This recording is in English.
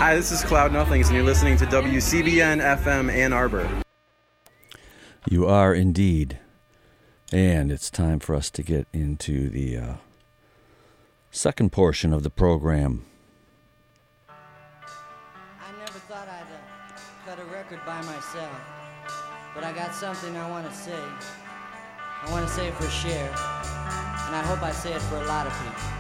Hi, this is Cloud Nothings, and you're listening to WCBN FM Ann Arbor. You are indeed. And it's time for us to get into the second portion of the program. I never thought I'd cut a record by myself, but I got something I want to say. I want to say it for Cher, and I hope I say it for a lot of people.